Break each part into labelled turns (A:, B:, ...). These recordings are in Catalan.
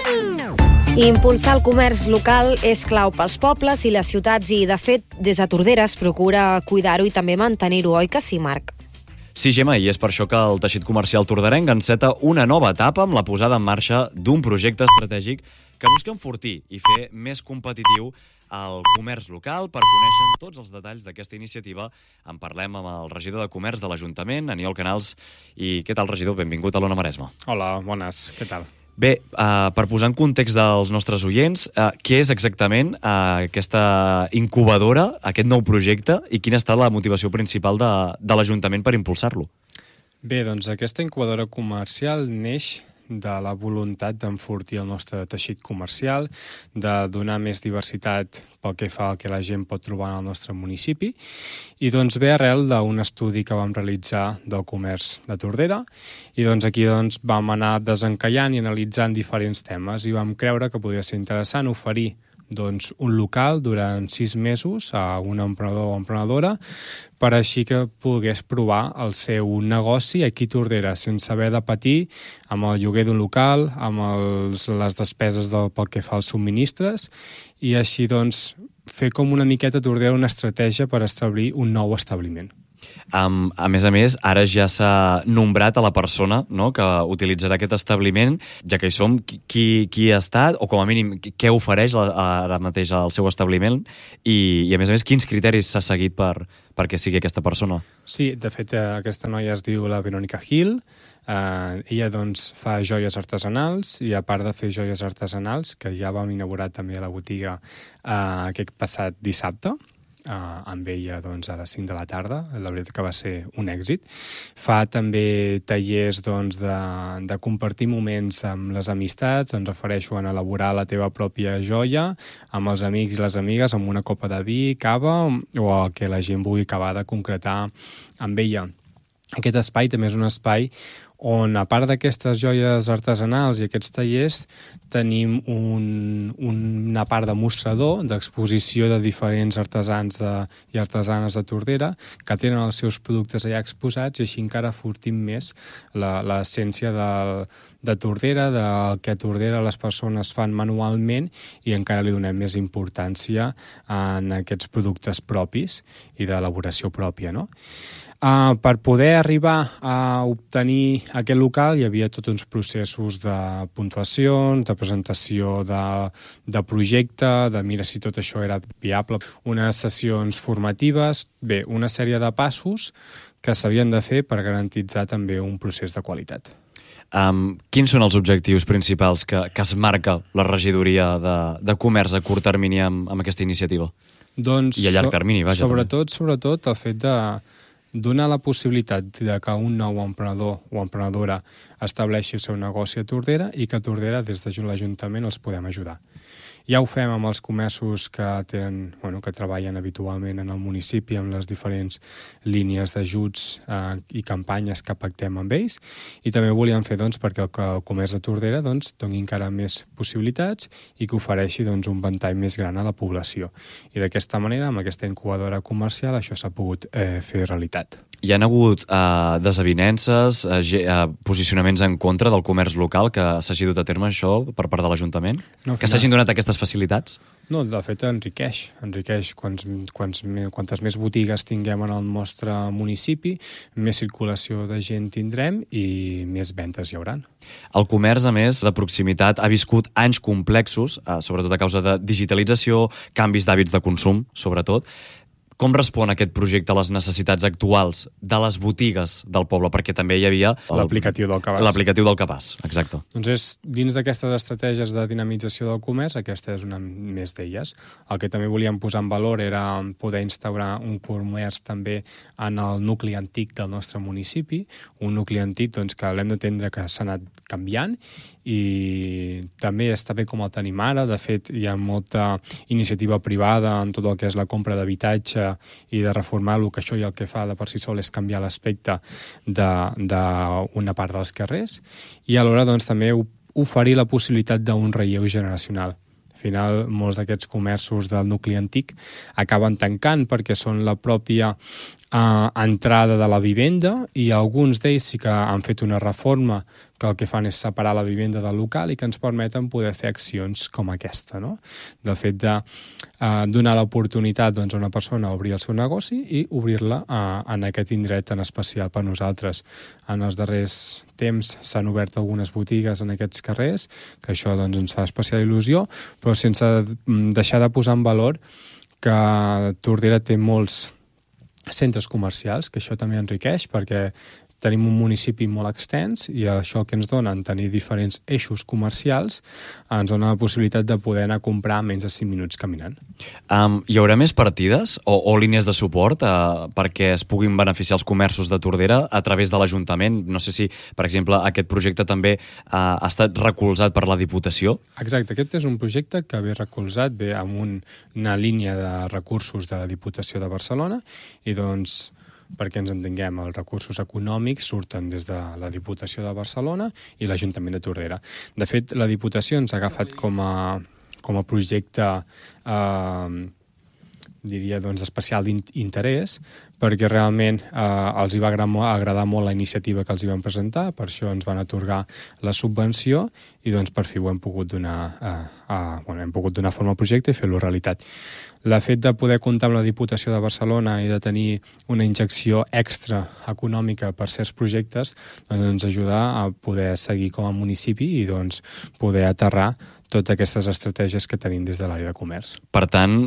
A: Impulsar el comerç local és clau pels pobles i les ciutats i, de fet, des de Tordera es procura cuidar-ho i també mantenir-ho, oi que sí, Marc?
B: Sí, Gemma, i és per això que el teixit comercial torderenc enceta una nova etapa amb la posada en marxa d'un projecte estratègic que busca enfortir i fer més competitiu el comerç local. Per conèixer tots els detalls d'aquesta iniciativa en parlem amb el regidor de Comerç de l'Ajuntament, Aniol Canals. I què tal, regidor? Benvingut a l'Ona Maresme.
C: Hola, bones. Què tal?
B: Bé, per posar en context dels nostres oients, què és exactament aquesta incubadora, aquest nou projecte, i quina ha estat la motivació principal de l'Ajuntament per impulsar-lo?
C: Bé, doncs aquesta incubadora comercial neix de la voluntat d'enfortir el nostre teixit comercial, de donar més diversitat pel que fa al que la gent pot trobar en el nostre municipi, i doncs ve arrel d'un estudi que vam realitzar del comerç de Tordera, i doncs aquí vam anar desencallant i analitzant diferents temes, i vam creure que podia ser interessant oferir un local durant 6 mesos a un emprenedor o emprenedora per així que pogués provar el seu negoci aquí a Tordera sense haver de patir amb el lloguer d'un local, amb les despeses pel que fa als subministres, i així fer com una miqueta a Tordera una estratègia per establir un nou establiment.
B: A més, ara ja s'ha nombrat a la persona, no?, que utilitzarà aquest establiment, ja que hi som, qui ha estat, o com a mínim què ofereix ara mateix al seu establiment, i a més, quins criteris s'ha seguit perquè sigui aquesta persona?
C: Sí, de fet, aquesta noia es diu la Verònica Gil. Ella fa joies artesanals, i a part de fer joies artesanals, que ja vam inaugurar també a la botiga aquest passat dissabte, amb ella a les 5 de la tarda, la veritat que va ser un èxit. Fa també tallers de compartir moments amb les amistats, em refereixo a elaborar la teva pròpia joia amb els amics i les amigues, amb una copa de vi, cava, o el que la gent vulgui acabar de concretar amb ella. Aquest espai també és un espai on, a part d'aquestes joies artesanals i aquests tallers, tenim una part de mostrador, d'exposició de diferents artesans i artesanes de Tordera que tenen els seus productes allà exposats, i així encara fortim més l'essència de Tordera, del que a Tordera les persones fan manualment, i encara li donem més importància en aquests productes propis i d'elaboració pròpia, no? Per poder arribar a obtenir aquest local hi havia tots uns processos de puntuacions, de presentació de projecte, de mira si tot això era viable, unes sessions formatives, bé, una sèrie de passos que s'havien de fer per garantitzar també un procés de qualitat.
B: Quins són els objectius principals que es marca la regidoria de comerç a curt termini amb aquesta iniciativa? I a llarg termini, vaja.
C: Sobretot el fet de donar la possibilitat que un nou emprenedor o emprenedora estableixi el seu negoci a Tordera, i que a Tordera, des de l'Ajuntament, els podem ajudar. Ja ho fem amb els comerços que treballen habitualment en el municipi, amb les diferents línies d'ajuts i campanyes que pactem amb ells, i també ho volíem fer perquè el comerç de Tordera doni encara més possibilitats i que ofereixi un ventall més gran a la població. I d'aquesta manera, amb aquesta incubadora comercial, això s'ha pogut fer realitat.
B: Hi ha hagut desavinences, posicionaments en contra del comerç local que s'hagi dut a terme això per part de l'Ajuntament? Que s'hagin donat aquestes facilitats?
C: No, de fet enriqueix. Quantes més botigues tinguem en el nostre municipi, més circulació de gent tindrem i més ventes hi hauran.
B: El comerç, a més, de proximitat, ha viscut anys complexos, sobretot a causa de digitalització, canvis d'hàbits de consum, sobretot. Com respon aquest projecte a les necessitats actuals de les botigues del poble? Perquè també hi havia
C: l'aplicatiu del cabàs.
B: L'aplicatiu del cabàs, exacte.
C: Dins d'aquestes estratègies de dinamització del comerç, aquesta és una més d'elles. El que també volíem posar en valor era poder instaurar un comerç també en el nucli antic del nostre municipi, un nucli antic que l'hem d'entendre que s'ha anat canviant, i també està bé com el tenim ara. De fet, hi ha molta iniciativa privada en tot el que és la compra d'habitatge i de reformar-lo, que això ja el que fa de per si sol és canviar l'aspecte d'una part dels carrers, i alhora també oferir la possibilitat d'un relleu generacional. Al final, molts d'aquests comerços del nucli antic acaben tancant perquè són la pròpia entrada de la vivenda, i alguns d'ells sí que han fet una reforma que el que fan és separar la vivenda del local i que ens permeten poder fer accions com aquesta, no? Del fet de donar l'oportunitat doncs, a una persona a obrir el seu negoci i obrir-la en aquest indret tan especial per nosaltres. En els darrers temps s'han obert algunes botigues en aquests carrers, que això doncs, ens fa especial il·lusió, però sense deixar de posar en valor que Tordera té molts centres comercials, que això també enriqueix, perquè tenim un municipi molt extens i això que ens dona en tenir diferents eixos comercials ens dona la possibilitat de poder anar a comprar menys de 5 minuts caminant.
B: Hi haurà més partides o línies de suport perquè es puguin beneficiar els comerços de Tordera a través de l'Ajuntament? No sé si, per exemple, aquest projecte també ha estat recolzat per la Diputació?
C: Exacte, aquest és un projecte que ve recolzat, ve amb una línia de recursos de la Diputació de Barcelona i doncs perquè ens entenguem, els recursos econòmics surten des de la Diputació de Barcelona i l'Ajuntament de Tordera. De fet, la Diputació ens ha agafat com a projecte diria, doncs, d'especial interès, perquè realment els hi va agradar molt la iniciativa que els hi van presentar, per això ens van atorgar la subvenció i doncs per fi ho hem pogut donar forma al projecte i fer-lo realitat. El fet de poder comptar amb la Diputació de Barcelona i de tenir una injecció extra econòmica per certs projectes doncs ens ajuda a poder seguir com a municipi i doncs poder aterrar totes aquestes estratègies que tenim des de l'àrea de comerç.
B: Per tant,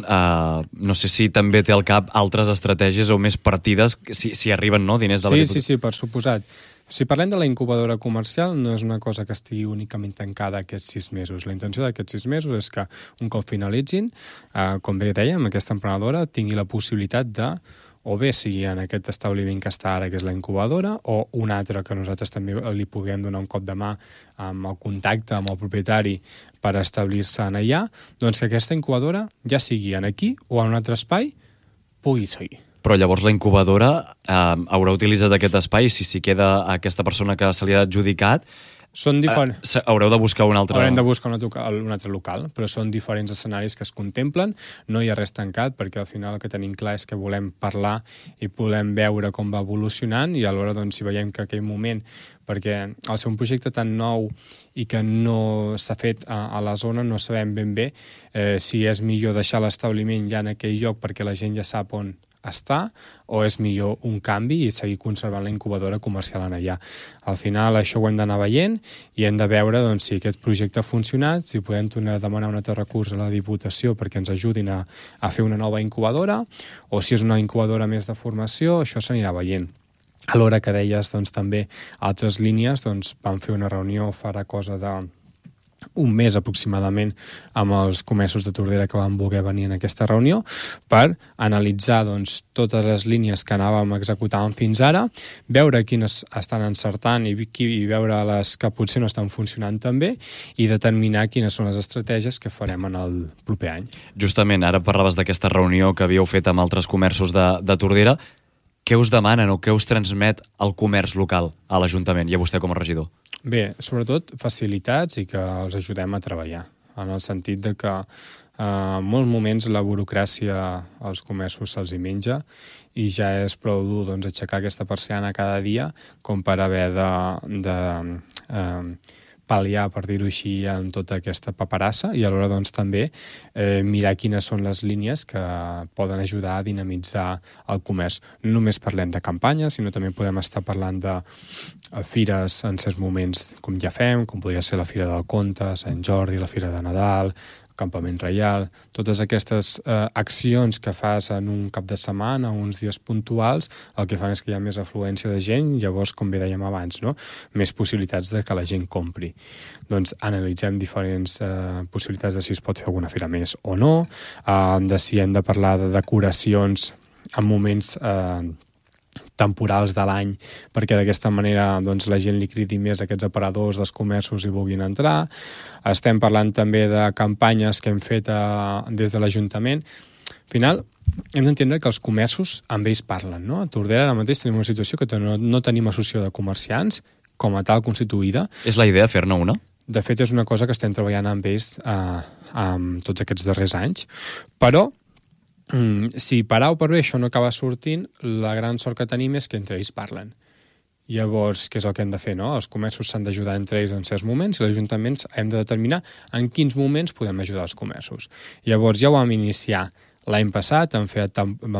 B: no sé si també té al cap altres estratègies o més partides, si arriben diners de la Diputació.
C: Sí, per suposat. Si parlem de la incubadora comercial, no és una cosa que estigui únicament tancada aquests 6 mesos. La intenció d'aquests 6 mesos és que un cop finalitzin, com bé dèiem, aquesta emprenedora tingui la possibilitat de o bé sigui en aquest establiment que està ara, que és la incubadora, o un altre que nosaltres també li puguem donar un cop de mà amb el contacte amb el propietari per establir-se en allà, doncs que aquesta incubadora, ja sigui en aquí o en un altre espai, pugui seguir.
B: Però llavors la incubadora haurà utilitzat aquest espai, si queda aquesta persona que se li ha adjudicat,
C: són diferents.
B: Haureu de buscar un altre...
C: Haurem de buscar un altre local, però són diferents escenaris que es contemplen. No hi ha res tancat, perquè al final el que tenim clar és que volem parlar i volem veure com va evolucionant i alhora, doncs, si veiem que aquell moment, perquè al ser un projecte tan nou i que no s'ha fet a la zona, no sabem ben bé si és millor deixar l'establiment ja en aquell lloc perquè la gent ja sap on està, o és millor un canvi i seguir conservant la incubadora comercial en allà. Al final això ho hem d'anar veient i hem de veure doncs, si aquest projecte ha funcionat, si podem tornar a demanar un altre recurs a la Diputació perquè ens ajudin a fer una nova incubadora, o si és una incubadora més de formació, això s'anirà veient. A l'hora que deies doncs, també altres línies, doncs, vam fer una reunió farà cosa de un mes aproximadament amb els comerços de Tordera que van voler venir en aquesta reunió per analitzar doncs, totes les línies que anàvem executant fins ara, veure quines estan encertant i veure les que potser no estan funcionant tan bé i determinar quines són les estratègies que farem en el proper any.
B: Justament, ara parlaves d'aquesta reunió que havíeu fet amb altres comerços de Tordera. Què us demanen o què us transmet el comerç local a l'Ajuntament i a vostè com a regidor?
C: Bé, sobretot facilitats i que els ajudem a treballar, en el sentit de que en molts moments la burocràcia als comerços se'ls hi menja i ja és prou dur doncs, aixecar aquesta persiana cada dia com per haver de pal·liar, per dir-ho així, amb tota aquesta paperassa i alhora doncs, també mirar quines són les línies que poden ajudar a dinamitzar el comerç. No només parlem de campanyes, sinó també podem estar parlant de fires en certs moments com ja fem, com podria ser la Fira del Conte, Sant Jordi, la Fira de Nadal, Campament Reial, totes aquestes accions que fas en un cap de setmana, uns dies puntuals, el que fan és que hi ha més afluència de gent, llavors, com bé dèiem abans, no? Més possibilitats de que la gent compri. Doncs analitzem diferents possibilitats de si es pot fer alguna fira més o no, de si hem de parlar de decoracions en moments temporals de l'any, perquè d'aquesta manera doncs, la gent li cridi més a aquests aparadors dels comerços i vulguin entrar. Estem parlant també de campanyes que hem fet des de l'Ajuntament. Al final, hem d'entendre que els comerços amb ells parlen, no? A Tordera ara mateix tenim una situació que no tenim associació de comerciants com a tal constituïda.
B: És la idea fer-ne una?
C: De fet, és una cosa que estem treballant amb ells tots aquests darrers anys, però si per A o per B això no acaba sortint, la gran sort que tenim és que entre ells parlen. Llavors, què és el que hem de fer, no? Els comerços s'han d'ajudar entre ells en certs moments i els ajuntaments hem de determinar en quins moments podem ajudar els comerços. Llavors, ja ho vam iniciar l'any passat, vam fer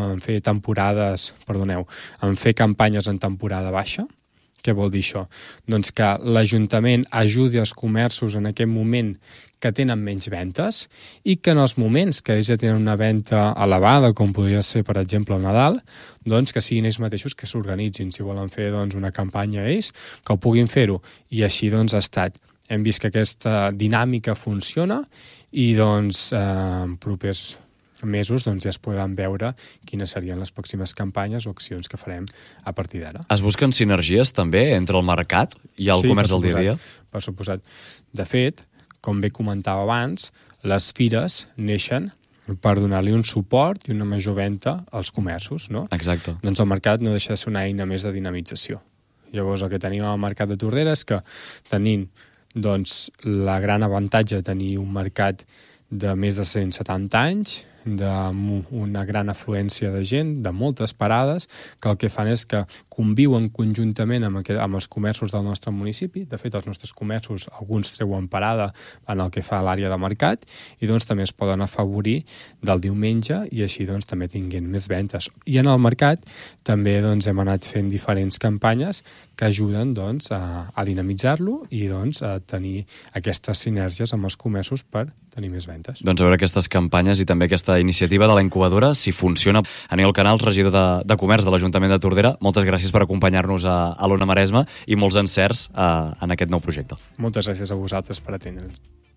C: campanyes en temporada baixa. Què vol dir això? Doncs que l'Ajuntament ajudi els comerços en aquest moment que tenen menys ventes i que en els moments que ells ja tenen una venda elevada, com podria ser, per exemple, el Nadal, doncs que siguin ells mateixos que s'organitzin. Si volen fer una campanya ells, que ho puguin fer-ho. I així doncs ha estat. Hem vist que aquesta dinàmica funciona i doncs en propers mesos ja es podran veure quines serien les pròximes campanyes o accions que farem a partir d'ara.
B: Es busquen sinergies també entre el mercat i el comerç del dia a dia?
C: Per suposat. De fet, com bé comentava abans, les fires neixen per donar-li un suport i una major venda als comerços, no?
B: Exacte.
C: Doncs el mercat no deixa de ser una eina més de dinamització. Llavors, el que tenim al mercat de Tordera és que tenint la gran avantatge de tenir un mercat de més de 170 anys, d'una gran afluència de gent, de moltes parades, que el que fan és que conviuen conjuntament amb els comerços del nostre municipi. De fet, els nostres comerços, alguns treuen parada en el que fa l'àrea de mercat i també es poden afavorir del diumenge i així també tinguin més ventes. I en el mercat també hem anat fent diferents campanyes que ajuden a dinamitzar-lo i a tenir aquestes sinergies amb els comerços per tenir més ventes.
B: Doncs a veure aquestes campanyes i també aquesta iniciativa de la incubadora, si funciona. Aniol Canals, regidor de Comerç de l'Ajuntament de Tordera, moltes gràcies per acompanyar-nos a l'Ona Maresma i molts encerts en aquest nou projecte.
C: Moltes gràcies a vosaltres per atendre'ns.